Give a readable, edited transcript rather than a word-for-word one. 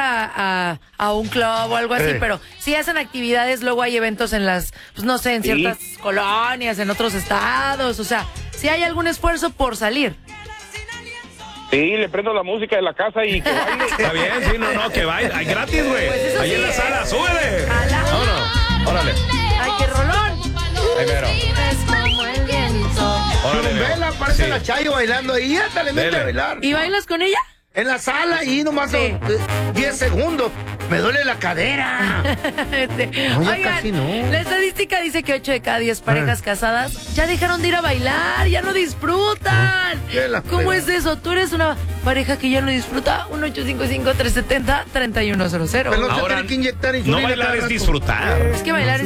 a un club o algo así, pero si hacen actividades, luego hay eventos en las, pues no sé, en ciertas colonias, en otros estados, o sea, si hay algún esfuerzo por salir. Sí, le prendo la música de la casa y que baile. Está bien, sí, no, que baile. Hay gratis, güey. Pues ahí sí, en la sala, súbele. Vámonos. Órale. Ay, qué rolón. Ahí mero. Es como el viento. Órale, Vela, parece sí. la Chayo bailando ahí. Ándale, vete a bailar. ¿Y bailas con ella? En la sala ahí nomás Sí. 10 segundos. Me duele la cadera. No, ya Oigan, casi no. la estadística dice que 8 de cada 10 parejas casadas ya dejaron de ir a bailar, ya no disfrutan. Qué la ¿Cómo fregada. es eso? ¿Tú eres una pareja que ya no disfruta? 1-855-370-3100. Pero no se Ahora, tiene que inyectar No insulina bailar cada es rato. disfrutar. Es que bailar